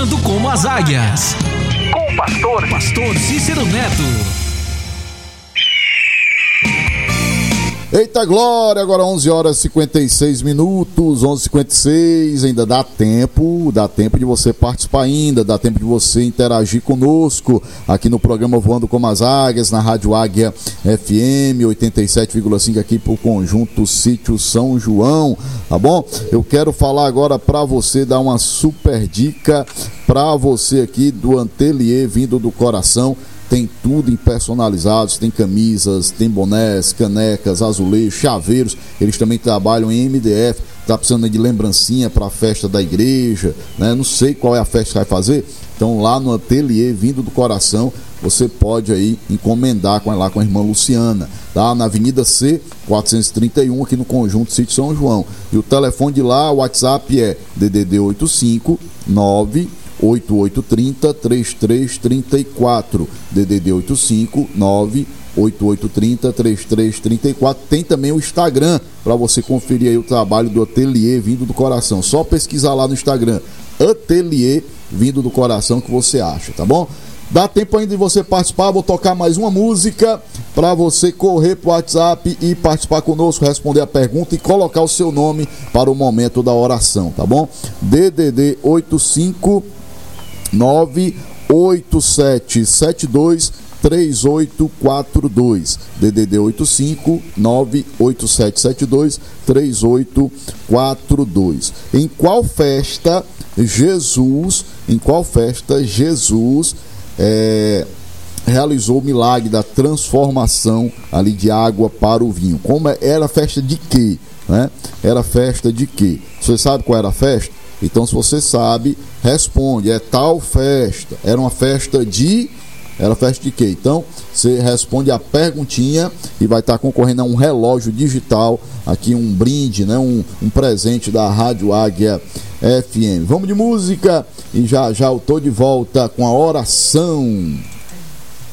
Voando como as águias. Com o pastor Cícero Neto. Eita glória, agora 11 horas e 56 minutos, 11h56, ainda dá tempo de você participar ainda, dá tempo de você interagir conosco aqui no programa Voando como as Águias, na Rádio Águia FM 87,5 aqui pro Conjunto Sítio São João, tá bom? Eu quero falar agora pra você, dar uma super dica pra você aqui do Ateliê Vindo do Coração. Tem tudo em personalizados, tem camisas, tem bonés, canecas, azulejos, chaveiros. Eles também trabalham em MDF. Tá precisando de lembrancinha para a festa da igreja, né? Não sei qual é a festa que vai fazer. Então lá no Ateliê Vindo do Coração, você pode aí encomendar com a irmã Luciana, tá? Na Avenida C 431, aqui no Conjunto Sítio São João. E o telefone de lá, o WhatsApp é DDD 85 98830-3334, DDD 859-8830-3334. Tem também o Instagram para você conferir aí o trabalho do Ateliê Vindo do Coração. Só pesquisar lá no Instagram, Ateliê Vindo do Coração, que você acha, tá bom? Dá tempo ainda de você participar. Vou tocar mais uma música para você correr pro WhatsApp e participar conosco, responder a pergunta e colocar o seu nome para o momento da oração, tá bom? DDD 859-8772-3842, DDD 859-8772-3842. Em qual festa Jesus realizou o milagre da transformação ali de água para o vinho? Era festa de quê, né? Era festa de quê? Você sabe qual era a festa? Então, se você sabe, responde. É tal festa. Era festa de quê? Então, você responde a perguntinha e vai estar concorrendo a um relógio digital, aqui um brinde, né? Um presente da Rádio Águia FM. Vamos de música e já eu tô de volta com a oração.